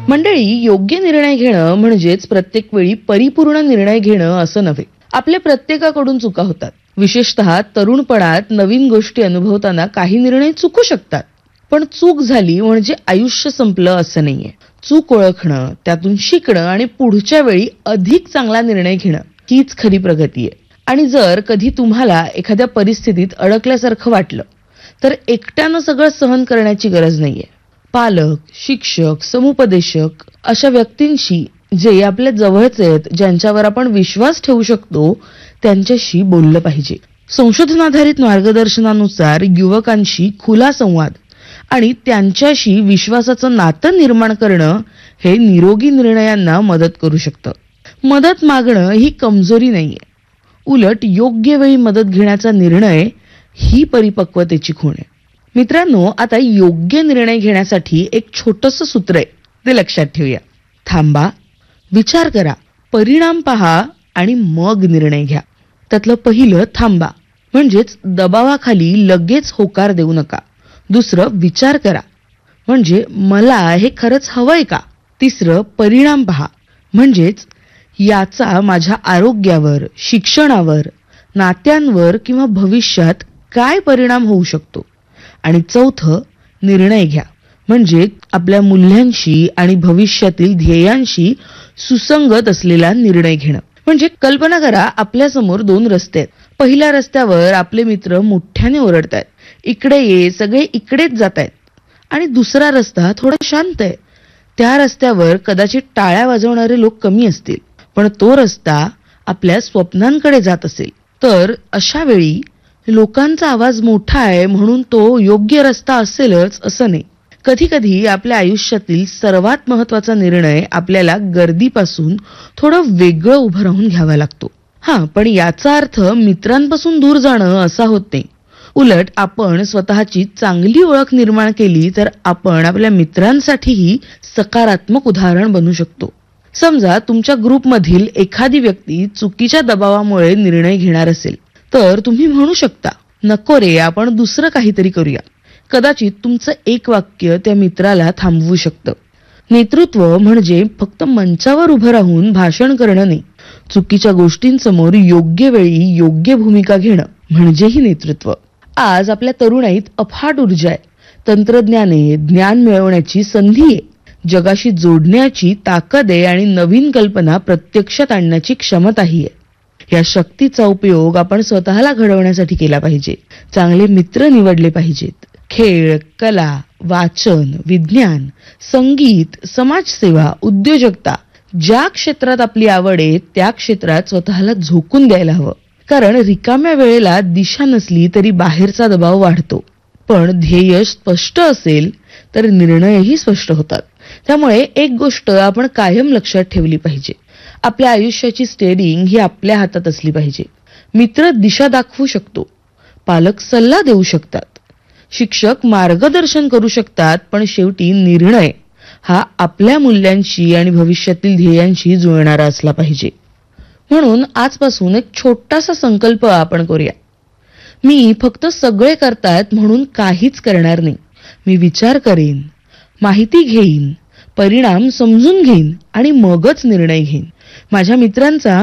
मंडळी, योग्य निर्णय घेणं म्हणजेच प्रत्येक वेळी परिपूर्ण निर्णय घेणं असं नव्हे. आपल्या प्रत्येकाकडून चुका होतात. विशेषतः तरुणपणात नवीन गोष्टी अनुभवताना काही निर्णय चुकू शकतात. पण चूक झाली म्हणजे आयुष्य संपलं असं नाहीये. चूक ओळखणं, त्यातून शिकणं आणि पुढच्या वेळी अधिक चांगला निर्णय घेणं हीच खरी प्रगती आहे. आणि जर कधी तुम्हाला एखाद्या परिस्थितीत अडकल्यासारखं वाटलं तर एकट्यानं सगळं सहन करण्याची गरज नाहीये. पालक, शिक्षक, समुपदेशक अशा व्यक्तींशी, जे आपल्या जवळचे आहेत, ज्यांच्यावर आपण विश्वास ठेवू शकतो, त्यांच्याशी बोललं पाहिजे. संशोधनाधारित मार्गदर्शनानुसार युवकांशी खुला संवाद आणि त्यांच्याशी विश्वासाचं नातं निर्माण करणं हे निरोगी निर्णयांना मदत करू शकतं. मदत मागणं ही कमजोरी नाहीये. उलट योग्य वेळी मदत घेण्याचा निर्णय ही परिपक्वतेची खूण आहे. मित्रांनो, आता योग्य निर्णय घेण्यासाठी एक छोटंसं सूत्र आहे, ते लक्षात ठेवूया. थांबा, विचार करा, परिणाम पहा आणि मग निर्णय घ्या. त्यातलं पहिलं थांबा म्हणजेच दबावाखाली लगेच होकार देऊ नका. दुसरं विचार करा म्हणजे मला हे खरंच हवंय का. तिसरं परिणाम पहा म्हणजेच याचा माझ्या आरोग्यावर, शिक्षणावर, नात्यांवर किंवा भविष्यात काय परिणाम होऊ शकतो. आणि चौथं निर्णय घ्या म्हणजे आपल्या मूल्यांशी आणि भविष्यातील ध्येयांशी सुसंगत असलेला निर्णय घेणं. म्हणजे कल्पना करा, आपल्या समोर दोन रस्ते आहेत. पहिल्या रस्त्यावर आपले मित्र मोठ्याने ओरडतायत, इकडे ये, सगळे इकडेच जातायत. आणि दुसरा रस्ता थोडा शांत आहे. त्या रस्त्यावर कदाचित टाळ्या वाजवणारे लोक कमी असतील, पण तो रस्ता आपल्या स्वप्नांकडे जात असेल. तर अशा वेळी लोकांचा आवाज मोठा आहे म्हणून तो योग्य रस्ता असेलच असं नाही. कधी कधी आपल्या आयुष्यातील सर्वात महत्वाचा निर्णय आपल्याला गर्दीपासून थोडं वेगळं उभं राहून घ्यावा लागतो. पण याचा अर्थ मित्रांपासून दूर जाणं असा होत नाही. उलट आपण स्वतःची चांगली ओळख निर्माण केली तर आपण आपल्या मित्रांसाठीही सकारात्मक उदाहरण बनू शकतो. समजा तुमच्या ग्रुपमधील एखादी व्यक्ती चुकीच्या दबावामुळे निर्णय घेणार असेल, तर तुम्ही म्हणू शकता, नको रे, आपण दुसरं काहीतरी करूया. कदाचित तुमचं एक वाक्य त्या मित्राला थांबवू शकतं. नेतृत्व म्हणजे फक्त मंचावर उभं राहून भाषण करणं नाही. चुकीच्या गोष्टींसमोर योग्य वेळी योग्य भूमिका घेणं म्हणजेही नेतृत्व. आज आपल्या तरुणाईत अफाट ऊर्जा आहे. तंत्रज्ञाने, ज्ञान मिळवण्याची संधी आहे, जगाशी जोडण्याची ताकद आहे आणि नवीन कल्पना प्रत्यक्षात आणण्याची क्षमताही आहे. या शक्तीचा उपयोग आपण स्वतःला घडवण्यासाठी केला पाहिजे. चांगले मित्र निवडले पाहिजेत. खेळ, कला, वाचन, विज्ञान, संगीत, समाजसेवा, उद्योजकता, ज्या क्षेत्रात आपली आवड आहे त्या क्षेत्रात स्वतःला झोकून द्यायला हवं. कारण रिकाम्या वेळेला दिशा नसली तरी बाहेरचा दबाव वाढतो, पण ध्येय स्पष्ट असेल तर निर्णयही स्पष्ट होतात. त्यामुळे एक गोष्ट आपण कायम लक्षात ठेवली पाहिजे, आपल्या आयुष्याची स्टेअरिंग ही आपल्या हातात असली पाहिजे. मित्र दिशा दाखवू शकतो, पालक सल्ला देऊ शकतात, शिक्षक मार्गदर्शन करू शकतात, पण शेवटी निर्णय हा आपल्या मूल्यांशी आणि भविष्यातील ध्येयांशी जुळणारा असला पाहिजे. म्हणून आजपासून एक छोटासा संकल्प आपण करूया. मी फक्त सगळे करतात म्हणून काहीच करणार नाही. मी विचार करेन, माहिती घेईन, परिणाम समजून घेईन आणि मगच निर्णय घेईन. माझ्या मित्रांचा